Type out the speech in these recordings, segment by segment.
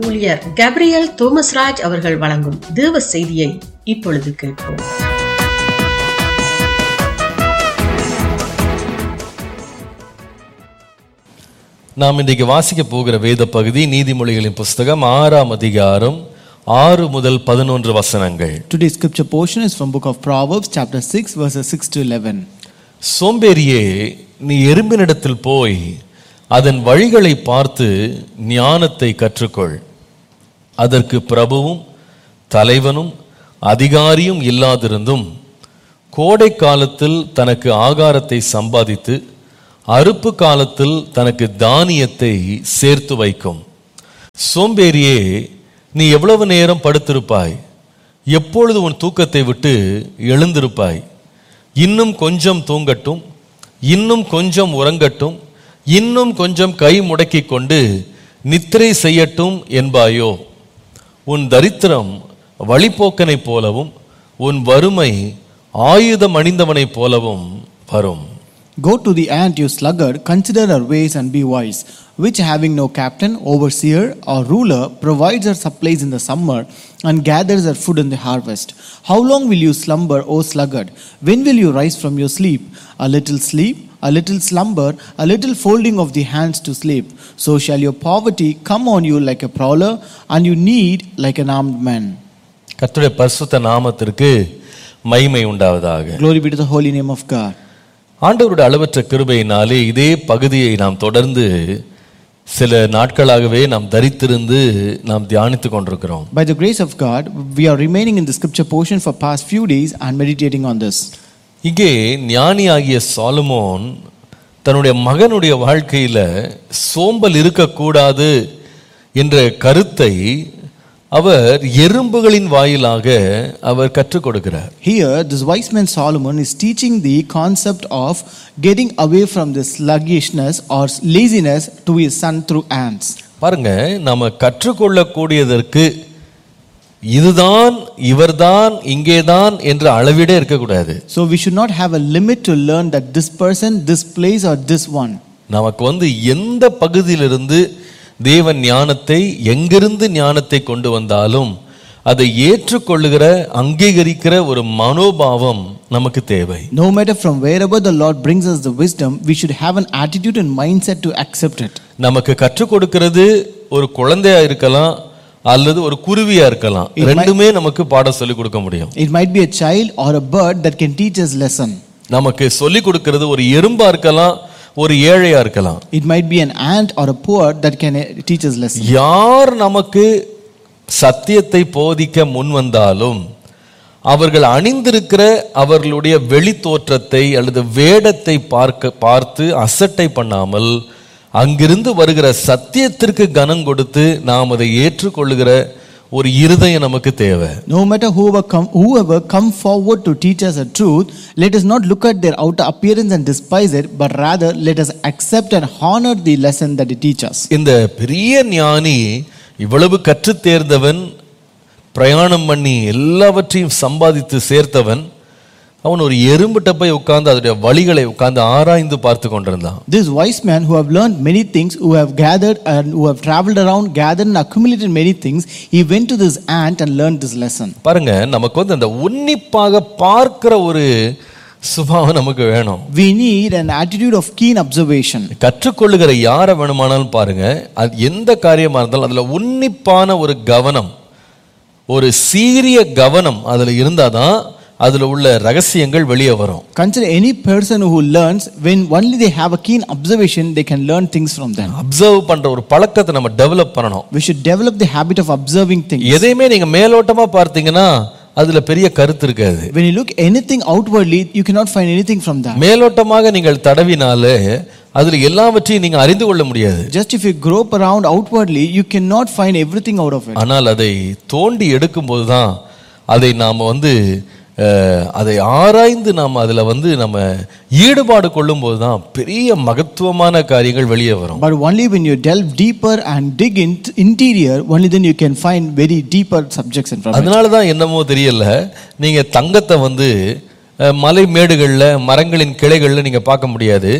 ஊழியர் கேப்ரியல் தோமஸ்ராஜ் அவர்கள் வழங்கும் தேவ செய்தியை இப்பொழுது கேட்போம். நாம் இன்றைக்கு வாசிக்க போகிற வேத பகுதி நீதிமொழிகளின் புஸ்தகம் 6ஆம் அதிகாரம் 6 முதல் 11 வசனங்கள். Today's scripture portion is from book of Proverbs chapter 6 verses 6 to 11. சோம்பேறியே, நீ எறும்பினிடத்தில் போய் அதன் வழிகளை பார்த்து ஞானத்தை கற்றுக்கொள். அதற்கு பிரபுவும் தலைவனும் அதிகாரியும் இல்லாதிருந்தும் கோடை காலத்தில் தனக்கு ஆகாரத்தை சம்பாதித்து அறுப்பு காலத்தில் தனக்கு தானியத்தை சேர்த்து வைக்கும். சோம்பேறியே, நீ எவ்வளவு நேரம் படுத்திருப்பாய்? எப்பொழுது உன் தூக்கத்தை விட்டு எழுந்திருப்பாய்? இன்னும் கொஞ்சம் தூங்கட்டும், இன்னும் கொஞ்சம் உறங்கட்டும், இன்னும் கொஞ்சம் கை முடக்கி கொண்டு நித்திரை செய்யட்டும் என்பாயோ? உன் தரித்திரம் வழிபோக்கனைப் போலவும் உன் வறுமை ஆயுதம் அணிந்தவனைப் போலவும் வரும். Go to the ant, you sluggard, consider her ways and be wise, which having no captain, overseer, or ruler, provides her supplies in the summer and gathers her food in the harvest. How long will you slumber, O sluggard? When will you rise from your sleep? A little sleep, a little slumber, a little folding of the hands to sleep. So shall your poverty come on you like a prowler, and your need like an armed man. கர்த்தருடைய பரிசுத்த நாமத்திற்கு மகிமை உண்டாவதாக. Glory be to the holy name of God. ஆண்டவருடைய அளவற்ற கிருபையினாலே இதே பகுதியை நாம் தொடர்ந்து சில நாட்களாகவே நாம் தரித்திருந்து நாம் தியானித்துக் கொண்டிருக்கிறோம். By the grace of God, we are remaining in the scripture portion for past few days and meditating on this. இங்கே ஞானியாகிய சாலமோன் தன்னுடைய மகனுடைய வாழ்க்கையில சோம்பல் இருக்கக்கூடாது என்ற கருத்தை அவர் எறும்புகளின் வாயிலாக அவர் கற்றுக் கொடுக்கிறார். Here this wise man Solomon is teaching the concept of getting away from the sluggishness or laziness to his son through ants. பாருங்க, நாம கற்றுக்கொள்ளக்கூடியதற்கு இதுதான் இவர்தான் இங்கேதான் என்ற அளவிட இருக்கக்கூடாது. So we should not have a limit to learn that this person, this place or this one. நமக்கு எந்த பகுதியிலிருந்து தேவன் ஞானத்தை எங்கிருந்து ஞானத்தை கொண்டு வந்தாலும் அதை ஏற்றுக்கொள்ளுகிற அங்கீகரிக்கிற ஒரு மனோபாவம் நமக்கு தேவை. No matter from wherever the Lord brings us the wisdom, we should have an attitude and mindset to accept it. நமக்கு கற்றுக் கொடுக்கிறது ஒரு குழந்தையா இருக்கலாம் அல்லது ஒரு குருவியா இருக்கலாம். ரெண்டுமே நமக்கு பாடம் சொல்லி கொடுக்க முடியும். It might be a child or a bird that can teach us lesson. நமக்கு சொல்லி கொடுக்கிறது ஒரு எறும்பா இருக்கலாம், ஒரு ஏழையா இருக்கலாம். It might be an ant or a poor that can teach us lesson. யார் நமக்கு சத்தியத்தை போதிக்க முன் வந்தாலும் அவர்கள் அணிந்திருக்கிற அவர்களுடைய வெளி தோற்றத்தை அல்லது வேடத்தை பார்த்து அசட்டை பண்ணாமல் அங்கிருந்து வருகிற சத்தியத்திற்கு கனம் கொடுத்து நாம் அதை ஏற்றுக்கொள்ளுகிற ஒரு இருதயம் நமக்கு தேவை. No matter whoever come forward to teach us a truth, let us not look at their outer appearance and despise it, but rather let us accept and honor the lesson that they teach us. இந்த பெரிய ஞானி இவ்வளவு கற்று தேர்ந்தவன், பிரயாணம் பண்ணி எல்லாவற்றையும் சம்பாதித்து சேர்த்தவன், அவன் ஒரு எறும்பிட்ட போய் உட்கார்ந்து அதோடைய வழிகளை உட்கார்ந்து ஆராய்ந்து பார்த்து கொண்டிருந்தான். This wise man who have learned many things, who have gathered and who have traveled around, gathered and accumulated many things, he went to this ant and learned this lesson. பாருங்க, நமக்கு அந்த உன்னிப்பாக பார்க்கிற ஒரு சுபாவம் நமக்கு வேணும். We need an attitude of keen observation. கற்றுக்கொள்ளுகிற யாரை வேணுமானாலும் பாருங்க, அது எந்த காரியமா இருந்தாலும் அதுல உன்னிப்பான ஒரு கவனம், ஒரு சீரிய கவனம் அதுல இருந்தாதான் அதுல உள்ள ரகசியங்கள் வெளியே வரும். Consider any person who learns, when only they have a keen observation, they can learn things from them. Observe பண்ற ஒரு பழக்கத்தை நம்ம டெவலப் பண்ணணும். We should develop the habit of observing things. எதையுமே நீங்க மேலோட்டமா பார்த்தீங்கன்னா அதுல பெரிய கருத்து இருக்காது. When you look anything outwardly, you cannot find anything from that. மேலோட்டமாக நீங்கள் தடவினாலே அதுல எல்லாவற்றையும் நீங்க அறிந்து கொள்ள முடியாது. Just if you grope around outwardly, you cannot find everything out of it. ஆனால் அதை தோண்டி எடுக்கும்போது தான் அதை நாம அதை ஆராய்ந்து நாம் அதில் நம்ம ஈடுபாடு கொள்ளும் போது தான் பெரிய மகத்துவமான காரியங்கள் வெளியே வரும். But only when you delve deeper and dig into interior, only then you can find very deeper subjects in from it. அதனால தான் என்னமோ தெரியல, நீங்க தங்கத்தை மலை மேடுகளில் மரங்களின் கிளைகளில் நீங்க பார்க்க முடியாது.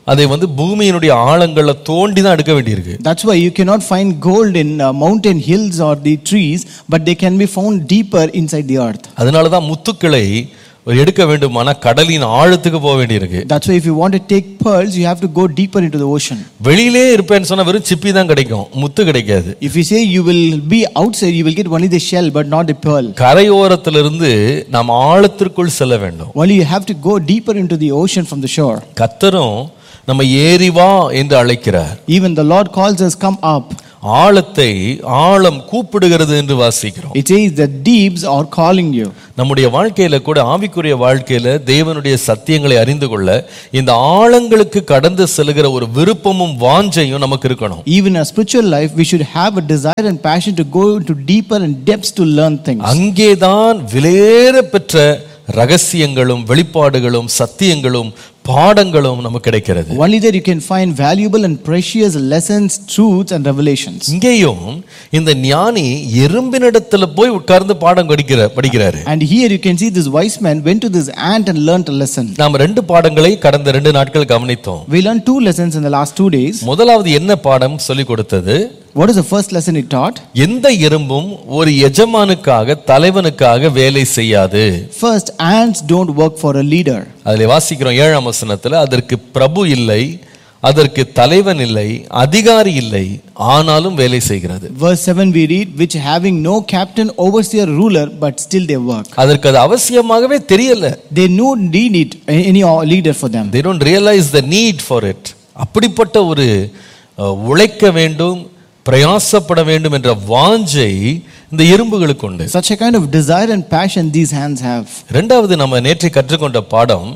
அதை பூமியினுடைய ஆழங்கள்ல தோண்டி தான் எடுக்க வேண்டியிருக்கு. That's why you cannot find gold in mountain hills or the trees, but they can be found deeper inside the earth. அதனால தான் முத்துக்களை எடுக்க வேண்டுமானா கடலின் ஆழத்துக்கு போக வேண்டியிருக்கு. That's why if you want to take pearls, you have to go deeper into the ocean. வெளியிலே இருப்பேன்னு சொன்னா வெறும் சிப்பி தான் கிடைக்கும், முத்து கிடைக்காது. If you say you will be outside, you will get only the shell but not the pearl. கரையோரத்திலிருந்து நாம் ஆழத்திற்குள் செல்ல வேண்டும். Only you have to go deeper into the ocean from the shore. கர்த்தரும் நம்ம ஏறி வா என்று அழைக்கிறார். Even the Lord calls us, come up. ஆழத்தை ஆழம் கூப்பிடுகிறது என்று வாசிக்கிறோம். It says the deeps are calling you. நம்முடைய வாழ்க்கையில கூட ஆவிக்குரிய வாழ்க்கையில தேவனுடைய சத்தியங்களை அறிந்து கொள்ள இந்த ஆழங்களுக்கு கடந்து செல்கிற ஒரு விருப்பமும் வாஞ்சையும் நமக்கு இருக்கணும். Even in a spiritual life, we should have a desire and passion to go into deeper and depths to learn things. அங்கேதான் விலையேற பெற்ற ரகசியங்களும் வெளிப்பாடுகளும் சத்தியங்களும் பாடங்களும் நமக்கு கிடைக்கிறது. Only there you can find valuable and precious lessons, truths and revelations. இங்கேயும் இந்த ஞானி எறும்பினிடத்துல போய் உட்கார்ந்து பாடம் படிக்கிறாரு. And here you can see this wise man went to this ant and learned a lesson. நாம் ரெண்டு பாடங்களை கடந்த 2 நாட்கள் கவனித்தோம். We learned 2 lessons in the last 2 days. முதலாவது என்ன பாடம் சொல்லிக் கொடுத்தது? What is the first lesson it taught? எந்த எறும்பும் ஒரு எஜமானுக்காக தலைவனுக்காக வேலை செய்யாது. First, ants don't work for a leader. அதிலே வாசிக்கிறோம் 7ஆம் வசனத்துல, அதற்கு பிரபு இல்லை, அதற்கு தலைவன் இல்லை, அதிகாரி இல்லை, ஆனாலும் வேலை செய்கிறது. Verse 7 we read, which having no captain, overseer, ruler, but still they work. அதற்கு அது அவசியமாகவே தெரியல. They don't need it, any leader for them. They don't realize the need for it. அப்படிப்பட்ட ஒரு உழைக்க வேண்டும், பிரயாசப்பட வேண்டும் என்ற வாஞ்சை இந்த எறும்புகளுக்கு உண்டு. Such a kind of desire and passion these hands have. இரண்டாவது நம்ம நேற்று கற்றுக்கொண்ட பாடம்,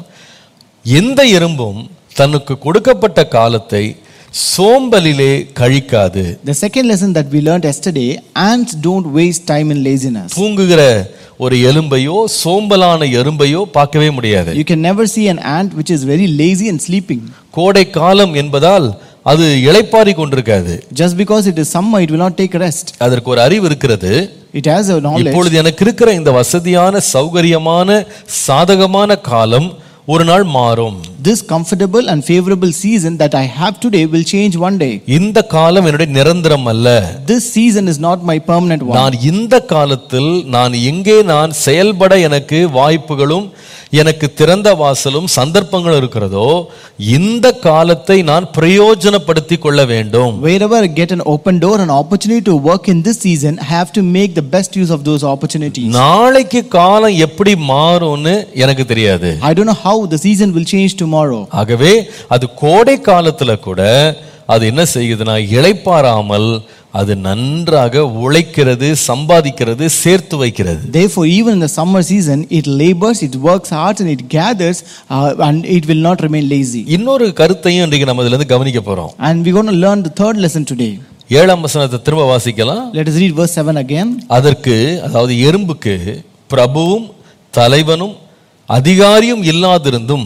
எந்த எறும்பும் தனக்கு கொடுக்கப்பட்ட காலத்தை சோம்பலிலே கழிக்காது. The second lesson that we learned yesterday, ants don't waste time in laziness. தூங்குகிற ஒரு எறும்பையோ சோம்பலான எறும்பையோ பார்க்கவே முடியாது. You can never see an ant which is very lazy and sleeping. கோடை காலம் என்பதால் அது இளைப்பாறி கொண்டிருக்காது. Just because it is summer, it will not take rest. அதற்கு ஒரு அறிவு இருக்கிறது. It has a knowledge. இப்பொழுது எனக்கு இருக்கிற இந்த வசதியான சௌகரியமான சாதகமான காலம் ஒரு நாள் மாறும். This comfortable and favorable season that I have today will change one day. இந்த காலம் என்னுடைய நிரந்தரம் அல்ல. This season is not my permanent one. நான் இந்த காலத்தில் நான் எங்கே நான் செயல்பட எனக்கு வாய்ப்புகளும் எனக்கு திறந்த வாசலும் சந்தர்ப்பங்களும் இருக்கிறதோ இந்த காலத்தை நான் பிரயோஜனப்படுத்திக் கொள்ள வேண்டும். Wherever I get an open door and opportunity to work in this season, I have to make the best use of those opportunities. நாளைக்கு காலம் எப்படி மாறும்னு எனக்கு தெரியாது. I don't know how the season will change tomorrow. ஆகவே அது கோடை காலத்துல கூட அது என்ன செய்யுதுன்னா இளைப்பாறாமல் அது நன்றாக உழைக்கிறது, சம்பாதிக்கிறது, சேர்த்து வைக்கிறது. Therefore, even in the summer season, it labors, it works hard and it gathers, and it will not remain lazy. இன்னொரு கருத்தையும் இன்றைக்கு நம்ம இதுல இருந்து கவனிக்க போறோம். And we're going to learn the third lesson today. 7ஆம் வசனத்தை திரும்ப வாசிக்கலாம். Let us read verse 7 again. அதற்கு, அதாவது எறும்புக்கு பிரபுவும் தலைவனும் அதிகாரியும் இல்லாதிருந்தும்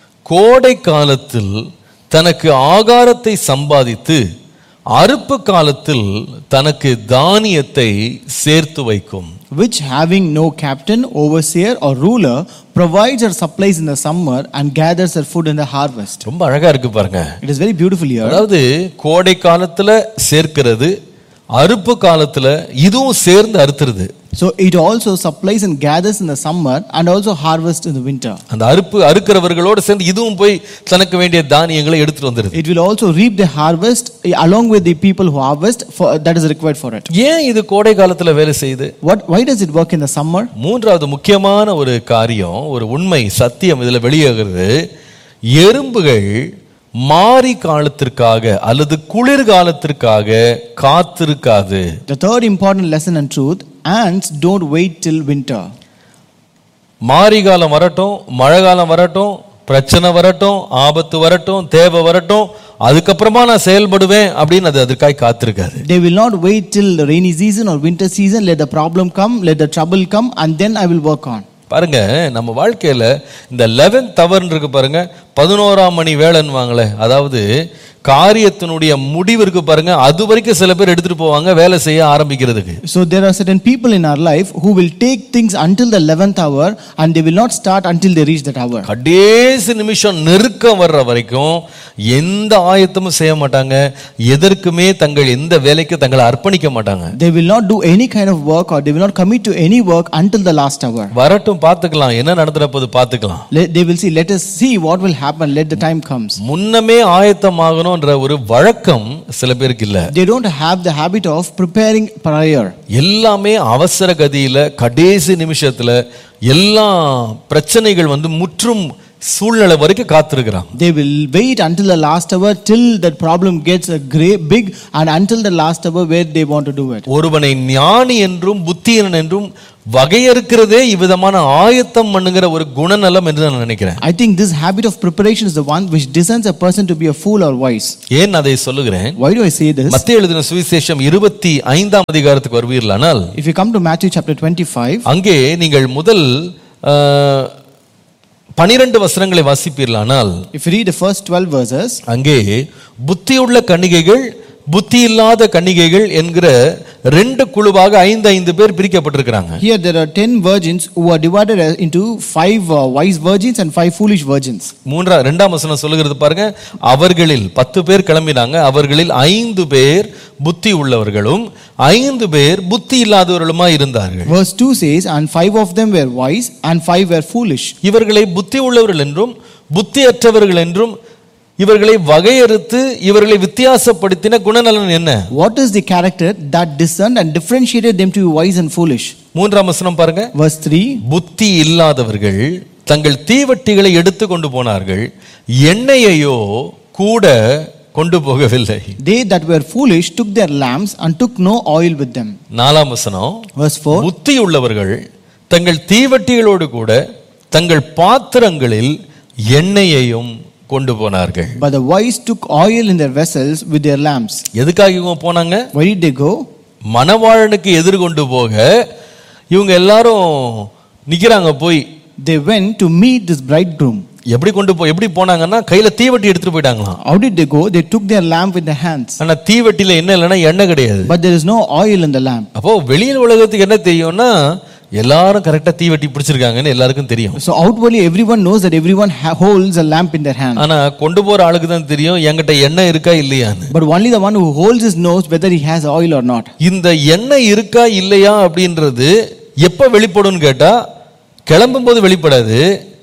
கோடை காலத்தில் தனக்கு ஆகாரத்தை சம்பாதித்து அறுப்பு காலத்தில் தனக்கு தானியத்தை சேர்த்து வைக்கும். Which having no captain, overseer or ruler, provides her supplies in the summer and gathers her food in the harvest. ரொம்ப அழகா இருக்கு பாருங்க. It is very beautiful here. அதாவது கோடை காலத்துல சேர்க்கிறது, அறுப்பு காலத்துல இதுவும் சேர்ந்து அறுத்துறது. So it also supplies and gathers in the summer and also harvests in the winter. அந்த அறுக்கிறவர்களோடு சேர்ந்து இதுவும் போய் தனக்கு வேண்டிய தானியங்களை எடுத்துட்டு வந்துருது. It will also reap the harvest along with the people who harvest that is required for it. ஏன் இது கோடை காலத்துல வேலை செய்யுது? Why does it work in the summer? மூன்றாவது முக்கியமான ஒரு காரியம், ஒரு உண்மை சத்தியம் இதுல வெளியாகிறது. எறும்புகள் மாரி காலத்திற்காக அல்லது குளிர்காலத்திற்காக காத்திருக்காது. The third important lesson and truth, ants don't wait till winter. மாரி காலம் வரட்டும், மழை காலம் வரட்டும், பிரச்சனை வரட்டும், ஆபத்து வரட்டும், தேவை வரட்டும், அதுக்கப்புறமா நான் செயல்படுவேன் அப்படின்னு அது அதற்காக காத்திருக்காது. They will not wait till the rainy season or winter season, let the problem come, let the trouble come and then I will work on. பாருங்க, நம்ம வாழ்க்கையில இந்த 11th hour இருக்கு பாருங்க, 11ஆம் மணி வேலைன்னுவாங்களே, அதாவது காரியத்தினுடைய முடிவு இருக்கு பாருங்க, அது வரைக்கும் சில பேர் எடுத்துட்டு போவாங்க வேலை செய்ய ஆரம்பிக்கிறதுக்கு. So there are certain people in our life who will take things until the 11th hour and they will not start until they reach that hour. கடைசி நிமிஷம் நெருக்கம் வர்ற வரைக்கும் எந்த ஆயத்தமும் செய்ய மாட்டாங்க, எதற்குமே தங்கள் எந்த வேலைக்கு தங்களை அர்ப்பணிக்க மாட்டாங்க. They will not do any kind of work or they will not commit to any work until the last hour. வரட்டும், பார்த்துக்கலாம், என்ன நடந்துற போது பார்த்துக்கலாம். They will see, let us see what will happen, let the time comes. முன்னமே ஆயத்தமாகணும்ன்ற ஒரு வழக்கம் சில பேருக்கு இல்ல. They don't have the habit of preparing prior. எல்லாமே அவசர கதியில கடைசி நிமிஷத்துல எல்லா பிரச்சனைகள் வந்து முற்றும் சூழ்நிலை வரைக்கும் காத்திருக்கிறாங்க. They will wait until the last hour till that problem gets big and until the last hour where they want to do it. ஒருவனை ஞானி என்றும் புத்தியன் என்றும் வகையறுக்கிறதே இவ்விதமான ஆயத்தம் பண்ணுகிற ஒரு குணநலம் என்று நான் நினைக்கிறேன். I think this habit of preparation is the one which discerns a person to be a fool or wise. ஏன் அதை சொல்லுகிறேன்? Why do I say this? மத்தேயு எழுதின சுவிசேஷம் 25ஆம் அதிகாரத்துக்கு வருவீர்களானால், If you come to Matthew chapter 25, அங்கே நீங்கள் முதல் 12 வசனங்களை வாசிப்பீர்களானால், if you read the first 12 verses, அங்கே புத்தியுள்ள கன்னிகைகள் புத்தி இல்லாத கன்னிகைகள் என்கிற 2 குழுவாக 5 பேர் பிரிக்கப்பட்டிருக்கிறாங்க. here there are 10 virgins who are divided into 5 wise virgins and 5 foolish virgins. 2ஆம் வசனம் சொல்லுகிறது பாருங்க, அவர்களில் 10 பேர் கிளம்பினாங்க, அவர்களில் 5 பேர் புத்தி உள்ளவர்களும் 5 பேர் புத்தி இல்லாதவர்களுமா இருந்தார்கள். Verse 2 says, and 5 of them were wise and 5 were foolish. இவர்களை புத்தி உள்ளவர்கள் என்றும் புத்தியற்றவர்கள் என்றும் இவர்களை வகையறுத்து இவர்களை வித்தியாசப்படுத்தின குணநலன் என்ன? What is the character that discerned and differentiated them to be wise and foolish? 3ஆம் வசனம் பாருங்க, Verse 3, புத்தி இல்லாதவர்கள் தங்கள் தீவட்டிகளை எடுத்து கொண்டு போனார்கள், எண்ணெயையோ கூட கொண்டு போகவில்லை. they that were foolish took their lamps and took no oil with them. 4ஆம் வசனம், Verse 4, புத்தி உள்ளவர்கள் தங்கள் தீவட்டிகளோடு கூட தங்கள் பாத்திரங்களில் எண்ணெயையும் கொண்டு போனார்கள். but the wise took oil in their vessels with their lamps. எதுக்காக இவங்க போனாங்க? Where did they go? மணவாளனுக்கு எதிர்கொண்டு போக இவங்க எல்லாரும் நிக்கிறாங்க. போய் They went to meet this bridegroom. எப்படி போனாங்கன்னா கையில தீவட்டி எடுத்துட்டு போயிட்டாங்களாம். How did they go? They took their lamp with their hands. ஆனா தீவட்டில என்ன இல்லைன்னா எண்ணெய் கிடையாது. But there is no oil in the lamp. அப்போ வெளியில் உலகத்துக்கு என்ன தெரியும்னா எல்லாரும் கரெக்டா தீவட்டி பிடிச்சிருக்காங்கன்னு எல்லாருக்கும் தெரியும். So outwardly everyone knows that everyone holds a lamp in their hand. ஆனா கொண்டு போற ஆளுக்கு தான் தெரியும் என்கிட்ட எண்ணெய் இருக்கா இல்லையான்னு. But only the one who holds it knows whether he has oil or not. இந்த எண்ணெய் இருக்கா இல்லையா அப்படின்றது எப்ப வெளிப்படும்னு கேட்டா கிளம்பும் போது வெளிப்படாது,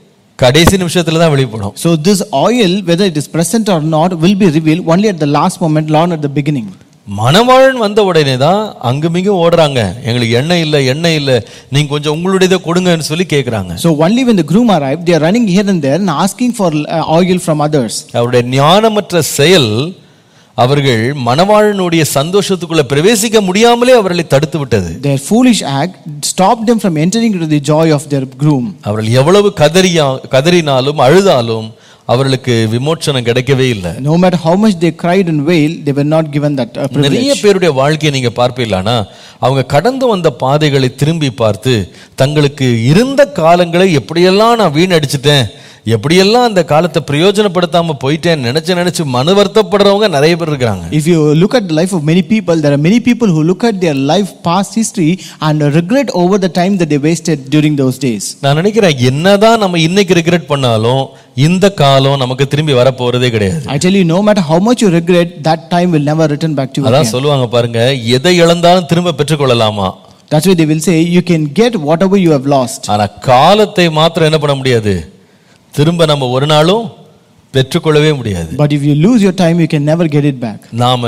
கடைசி நிமிஷத்துல தான் வெளிப்படும். So this oil, whether it is present or not, will be revealed only at the last moment, not at the beginning. மணவாளன் வந்த உடனே தான் அங்குமிங்க ஓடுறாங்க, எங்களுக்கு எண்ணெய் இல்ல நீங்க கொஞ்சம் உங்களுடையதை கொடுங்கன்னு சொல்லி கேட்கறாங்க. So only when the groom arrived, they are running here and there and asking for oil from others. அவருடைய ஞானமற்ற செயல் அவர்கள் மணவாளனுடைய சந்தோஷத்துக்குள்ள பிரவேசிக்க முடியாமலே அவர்களை தடுத்து விட்டது. Their foolish act stopped them from entering into the joy of their groom. அவர்கள் எவ்வளவு கதறினாலும் அழுதாலும் அவர்களுக்கு விமோச்சனம் கிடைக்கவே இல்லை. No matter how much they cried and wailed, they were not given that privilege. நிறைய பேருடைய வாழ்க்கையை நீங்க பார்ப்பீங்களானா அவங்க கடந்து வந்த பாதைகளை திரும்பி பார்த்து தங்களுக்கு இருந்த காலங்களை எப்படியெல்லாம் நான் வீணடிச்சிட்டேன், எப்படியெல்லாம் அந்த காலத்தை பிரயோஜனப்படுத்தாம போயிட்டேன் நினைச்சு மன வருத்தப்படுறவங்க நிறைய பேர் இருக்காங்க. If you look at the life of many people, there are many people who look at their life past history and regret over the time that they wasted during those days. நான் நினைக்கிறேன் என்னதான் நம்ம இன்னைக்கு regret பண்ணாலும் இந்த காலம் நமக்கு திரும்பி வர போறதே கிடையாது. I tell you, no matter how much you regret, that time will never return back to you. அதான் சொல்லுவாங்க பாருங்க, எதை இழந்தாலும் திரும்ப பெற்றுக்கொள்ளலாமா. That's why they will say you can get whatever you have lost. ஆனா காலத்தை மாத்திரம் என்ன பண்ண முடியாது, திரும்ப நம்ம ஒரு நாளும் பெற்றுக்கொள்ளவே முடியாது. But if you lose your time, you can never get it back. நாம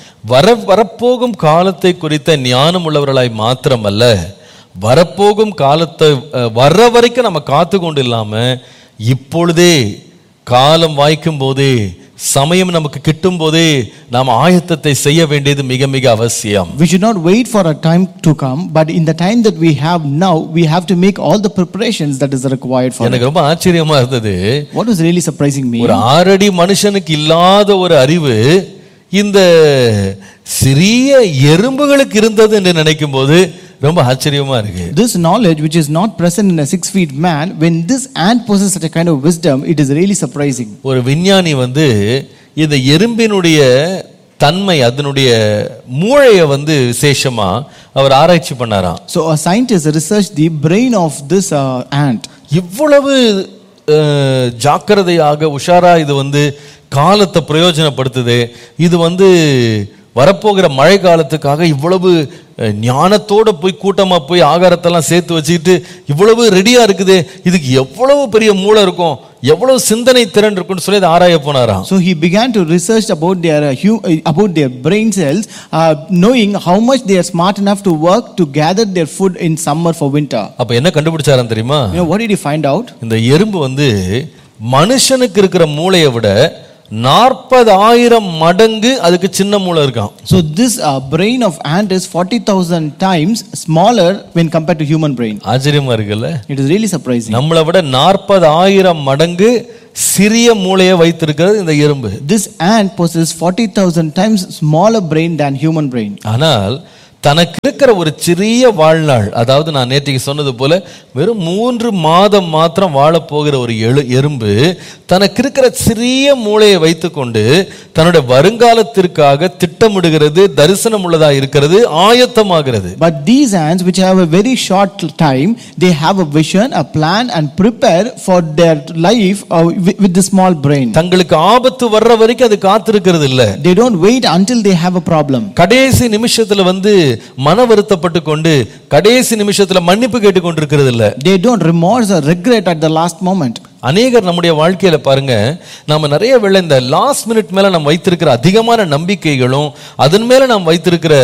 வரப்போகும் காலத்தை குறித்த ஞானம் உள்ளவர்களாய் மாத்திரமல்ல, வரப்போகும் காலத்தை வர்ற வரைக்கும் நம்ம காத்து கொண்டு இல்லாம இப்பொழுதே காலம் வாய்க்கும் போதே சமயம் நமக்கு கிட்டும் போதே நாம் ஆயத்தத்தை செய்ய வேண்டியது மிக மிக அவசியம். We should not wait for a time to come, but in the time that we have now, we have to make all the preparations that is required for it. எனக்கு ரொம்ப ஆச்சரியமா இருந்தது. What was really surprising me? ஒரு 6 அடி மனுஷனுக்கு இல்லாத ஒரு அறிவு இந்த சிறிய எறும்புகளுக்கு இருந்தது என்று நினைக்கும் போது ரொம்ப ஆச்சரியமா இருக்கு. This knowledge which is not present in a 6 feet man, when this ant possesses such a kind of wisdom, it is really surprising. ஒரு விஞ்ஞானி இந்த எறும்பினுடைய தன்மை, அதனுடைய மூளையை விசேஷமா அவர் ஆராய்ச்சி பண்ணாராம். So a scientist researched the brain of this ant. இவ்வளவு ஜாக்கிரதையாக உஷாரா இது காலத்தை பிரயோஜனப்படுத்துது. இது வரப்போகிற மழை காலத்துக்காக இவ்வளவு ஞானத்தோட போய் கூட்டமா போய் ஆகாரத்தெல்லாம் சேர்த்து வச்சுக்கிட்டு இவ்வளவு ரெடியா இருக்குது. இதுக்கு எவ்வளவு பெரிய மூளை இருக்கும், எவ்வளவு சிந்தனை திறன் இருக்குன்னு சொல்லி ஆராய போனாராம். So he began to research about their brain cells, knowing how much they are smart enough to work to gather their food in summer for winter. அப்ப என்ன கண்டுபிடிச்சாராம் தெரியுமா? What did he find out? இந்த எறும்பு மனுஷனுக்கு இருக்கிற மூளையை விட 40,000 மடங்கு அதுக்கு சின்ன மூளை இருக்காம். So this brain of ant is 40,000 times smaller when compared to human brain. ஆச்சரியமா இருக்குல்ல? It is really surprising. நம்மளை விட 40,000 மடங்கு சிறிய மூளையை வைத்திருக்கிறது இந்த எறும்பு. This ant possesses 40,000 times smaller brain than human brain. ஆனால் தனக்கு இருக்கிற ஒரு சிறிய வாழ்நாள், அதாவது நான் நேற்றுக்கு சொன்னது போல வெறும் 3 மாதம் மாத்திரம் வாழப் போகிற ஒரு எறும்பு தனக்கு இருக்கிற சிறிய மூளையை வைத்துக்கொண்டு தன்னுடைய வருங்காலத்திற்காக திட்டமிடுகிறது, தரிசனம் உள்ளதா இருக்கிறது, ஆயத்தமாகிறது. But these ants which have a very short time, they have a vision, a plan and prepare for their life with the small brain. தங்களுக்கு ஆபத்து வர்ற வரைக்கும் அது காத்திருக்கிறது இல்ல. They don't wait until they have a problem. கடைசி நிமிஷத்துல மன வருத்தப்பட்டு கொண்டு கடைசி நிமிஷத்துல மன்னிப்பு கேட்டுக் கொண்டிருக்கிறது இல்ல. They don't remorse or regret at the last moment. அநேகர் நம்முடைய வாழ்க்கையில பாருங்க, நாம நிறைய வேளை இந்த லாஸ்ட் மினிட் மேல நாம் வைத்திருக்கிற அதிகமான நம்பிக்கைகளும் அதன் மேல நாம் வைத்திருக்கிற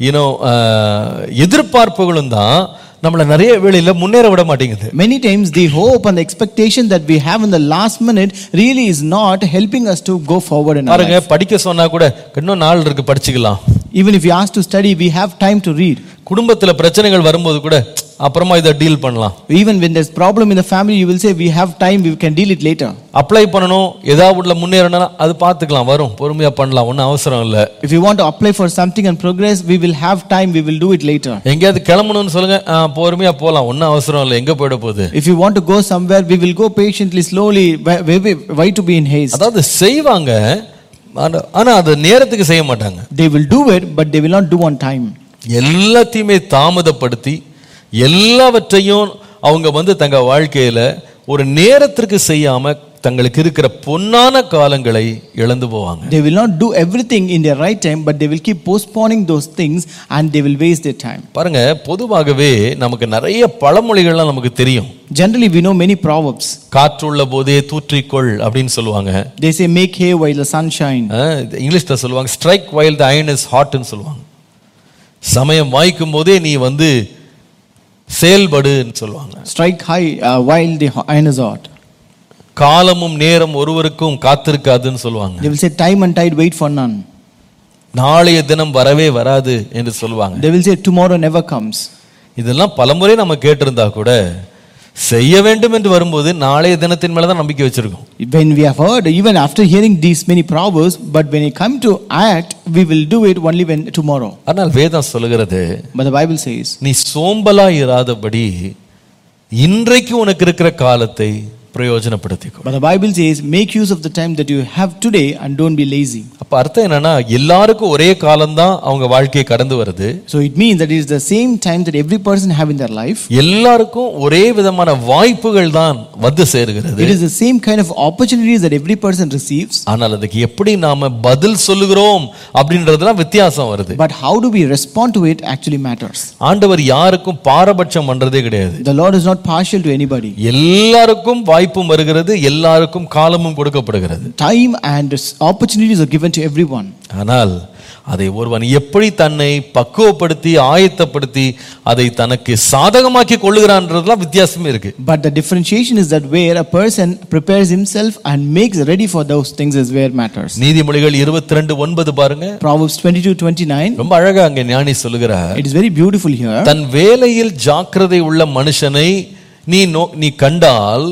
எதிர்பார்ப்புகளும் தான் நம்மள நிறைய வேளையில முன்னேற விட மாட்டேங்குது. Many times the hope and the expectation that we have in the last minute really is not helping us to go forward in our life. பாருங்க, படிக்க சொன்னா கூட இன்னும் நாள் இருக்கு படிச்சுக்கலாம். Even if you ask to study, we have time to read. குடும்பத்துல பிரச்சனைகள் வரும்போது கூட அப்புறமா இத டீல் பண்ணலாம். Even when there's problem in the family, you will say we have time, we can deal it later. Apply பண்ணனும், ஏதாவது முன்னேறணும், அது பார்த்துக்கலாம், வரும், பொறுமையா பண்ணலாம், ஒண்ணும் அவசரம் இல்ல. If you want to apply for something and progress, we will have time, we will do it later. எங்கயாவது கிளம்பணும்னு சொல்லுங்க, பொறுமையா போலாம், ஒண்ணும் அவசரம் இல்ல, எங்க போய்ட போகுது. If you want to go somewhere, we will go patiently, slowly. Why to be in haste? அதாவது செய்வாங்க, ஆனா அது நேரத்துக்கு செய்ய மாட்டாங்க. They will do it, but they will not do on time. எல்லாத்தையுமே தாமதப்படுத்தி எல்லாவற்றையும் அவங்க தங்க வாழ்க்கையில ஒரு நேரத்திற்கு செய்யாம தங்களுக்கு இருக்கிற பொன்னான காலங்களை இழந்து போவாங்க. They will not do everything in their right time, but they will keep postponing those things and they will waste their time. பாருங்க, பொதுவாகவே நமக்கு நிறைய பழமொழிகள்லாம் நமக்கு தெரியும். Generally we know many proverbs. காற்றுள்ள போதே தூற்றிக்கொள் அப்படின்னு சொல்லுவாங்க. They say make hay while the sun shine. இங்கிலீஷ்ல சொல்லுவாங்க strike while the iron is hot ன்னு சொல்லுவாங்க. சமயம் வாய்க்கும் போதே நீ செயல்படுன்னு சொல்லுவாங்க. Strike high while the iron is hot. காலமும் நேரம் ஒருவருக்கும் காத்திருக்காதுன்னு சொல்லுவாங்க. They will say time and tide wait for none. நாளைய தினம் வரவே வராது என்று சொல்லுவாங்க. They will say tomorrow never comes. இதெல்லாம் பலமுறை நம்ம கேட்டிருந்தா கூட செய்ய வேண்டும் என்று வரும்போது நாளைய தினத்தின் மேல தான் நம்பிக்கை வச்சிருக்கோம். When we have heard, even after hearing these many proverbs, but when it come to act, we will do it only when tomorrow. ஆனால் வேதம் சொல்லுகிறது, but the Bible says, நீ சோம்பலா இராதபடி இன்றைக்கு உனக்கு இருக்கிற காலத்தை பிரயோஜனப்படுத்திக்கோ. But the Bible says make use of the time that you have today and don't be lazy. அப்ப அர்த்தம் என்னன்னா, எல்லாருக்கும் ஒரே காலம் தான் அவங்க வாழ்க்கையை கடந்து வருது. So it means that it is the same time that every person have in their life. எல்லாருக்கும் ஒரே விதமான வாய்ப்புகள் தான் வந்து சேருகிறது. It is the same kind of opportunities that every person receives. ஆனால் அதுக்கு எப்படி நாம பதில் சொல்லுகிறோம் அப்படின்றதுலாம் வித்தியாசம் வருது. But how do we respond to it actually matters. ஆண்டவர் யாருக்கும் பாரபட்சம் பண்றதே கிடையாது. The Lord is not partial to anybody. எல்லாருக்கும் வாய்ப்பும் வருகிறது, எல்லாருக்கும் காலமும் கொடுக்கப்படுகிறது. Time and opportunities are given to everyone. ஆனால் அதை ஒருவன் எப்படி தன்னை பக்குவப்படுத்தி ஆயத்தப்படுத்தி அதை தனக்கு சாதகமாக்கி கொள்ளுகிறான்றதுலாம் வித்தியாசமே இருக்கு. But the differentiation is that where a person prepares himself and makes ready for those things is where matters. நீதிமொழிகள் 22:9 பாருங்க. Proverbs 22:29. ரொம்ப அழகா அங்க ஞானி சொல்லுகிறார். It is very beautiful here. தன் வேலையில் ஜாக்கிரதை உள்ள மனுஷனை நீ கண்டால்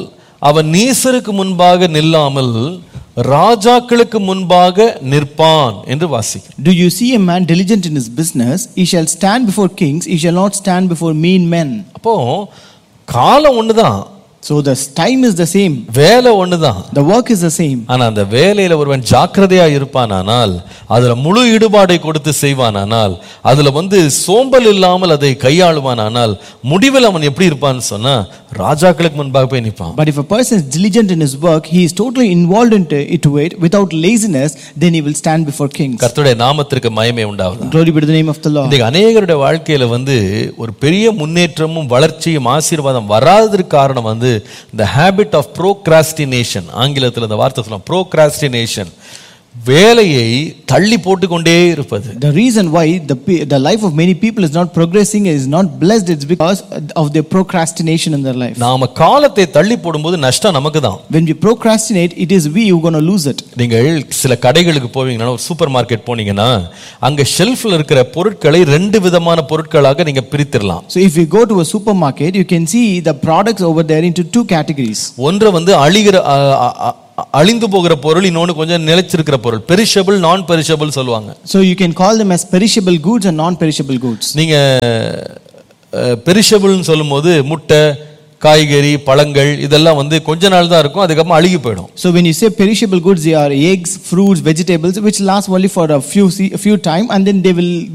அவன் நீசருக்கு முன்பாக நில்லாமல் ராஜாக்களுக்கு முன்பாக நிற்பான் என்று வாசிக்கிறோம். Do you see a man diligent in his business? He shall stand before kings, he shall not stand before mean men. அப்போ காலம் ஒண்ணுதான், So the time is the same, வேலை ஒண்ணுதான். the work is the same. ஆனா அந்த வேலையில ஒருவன் ஜாக்கிரதையா இருப்பானானால், அதுல முழு ஈடுபாடை கொடுத்து செய்வானானால், அதுல சோம்பல் இல்லாமல் அதை கையாளுவானானால், முடிவில் அவன் எப்படி இருப்பான்னு சொன்னா ராஜாக்களுக்கு முன்பாக போய் நிற்பான். But if a person is diligent in his work, he is totally involved into it without laziness, then he will stand before kings. கர்த்தருடைய நாமத்திற்கு மகிமை உண்டாவதாக. Glory be to the name of the Lord. இந்த அநேகருடைய வாழ்க்கையில ஒரு பெரிய முன்னேற்றமும் வளர்ச்சியும் ஆசீர்வாதம் வராததற்கு காரணம் the habit of procrastination. ஆங்கிலத்தில் இந்த வார்த்தை சொல்லலாம், procrastination. வேலையை தள்ளி போட்டு கொண்டே இருப்பது. The reason why the life of many people is not progressing, is not blessed, it's because of their procrastination in their life. நாம காலத்தை தள்ளி போடும்போது நஷ்டம் நமக்கு தான். When we procrastinate, it is we who going to lose it. நீங்கள் சில கடைகளுக்கு போவீங்கன்னா, ஒரு சூப்பர் மார்க்கெட் போனீங்கன்னா, அங்க ஷெல்ஃப்ல இருக்கிற பொருட்களை ரெண்டு விதமான பொருட்களாக நீங்க பிரித்திரலாம். So if you go to a supermarket, you can see the products over there into two categories. ஒன்று அழிந்து போகிற பொருள், இன்னொன்று கொஞ்சம் நிலைச்சிருக்கிற பொருள், பெரிஷபிள் நான் பெரிஷபிள் சொல்லுவாங்க. So you can call them as perishable goods and non perishable goods. நீங்க பெரிஷபிள்னு சொல்லும்போது முட்டை, காய்கறி, பழங்கள் இதெல்லாம் கொஞ்ச நாள் தான் இருக்கும், அதுக்கப்புறம் அழுகி போயிடும். So when you say perishable goods, they are eggs, fruits, vegetables which last only for a few time and then they will